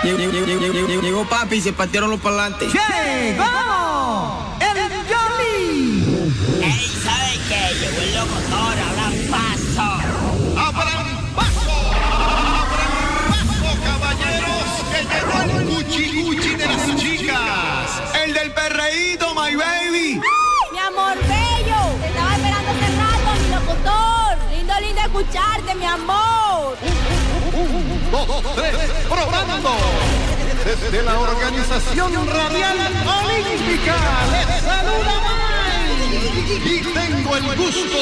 Llegó papi y se partieron los parlantes. ¡Llegó el Yoli! ¡Ey! ¿Sabe qué? Llegó el locutor, abran paso. ¡Abran paso! ¡Abran paso, caballeros! ¡Que llegó el cuchi de las chicas! ¡El del perreíto, my baby! Mi amor bello, te estaba esperando hace rato, mi locutor. Lindo escucharte, mi amor. 2, 3, probando. Desde la Organización Radial Olímpica les saluda Mike. Y tengo el gusto